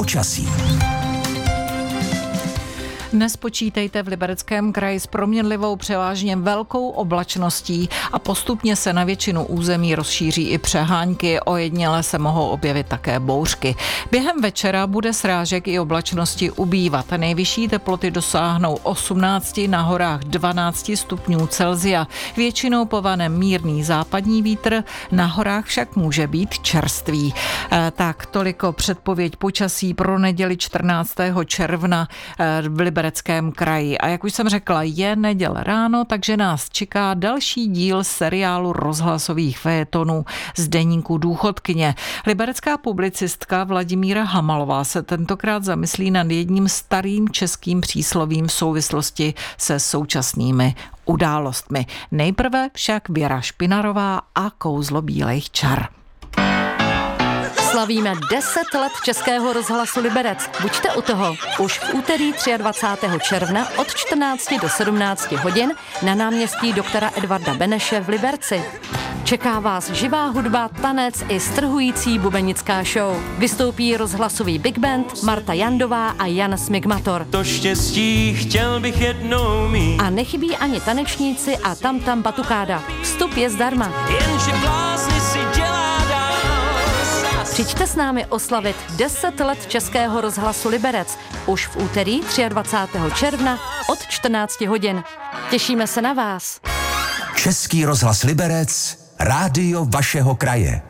počasí. Dnes počítejte v Libereckém kraji s proměnlivou převážně velkou oblačností a postupně se na většinu území rozšíří i přehánky, ojediněle se mohou objevit také bouřky. Během večera bude srážek i oblačnosti ubývat. Nejvyšší teploty dosáhnou 18, na horách 12 stupňů Celsia. Většinou povane mírný západní vítr, na horách však může být čerstvý. Tak toliko předpověď počasí pro neděli 14. června v Libereckém kraji. A jak už jsem řekla, je neděle ráno, takže nás čeká další díl seriálu rozhlasových fejetonů z deníku Důchodkyně. Liberecká publicistka Vladimíra Hamalová se tentokrát zamyslí nad jedním starým českým příslovím v souvislosti se současnými událostmi. Nejprve však Věra Špinarová a kouzlo bílejch čar. Slavíme 10 let Českého rozhlasu Liberec. Buďte u toho. Už v úterý 23. června od 14 do 17 hodin na náměstí doktora Edvarda Beneše v Liberci. Čeká vás živá hudba, tanec i strhující bubenická show. Vystoupí rozhlasový big band Marta Jandová a Jan Smigmator. To štěstí chtěl bych jednou mít. A nechybí ani tanečníci a tam batukáda. Vstup je zdarma. Jenže blázni si dělá dál. Přijďte s námi oslavit 10 let Českého rozhlasu Liberec už v úterý 23. června od 14 hodin. Těšíme se na vás. Český rozhlas Liberec, rádio vašeho kraje.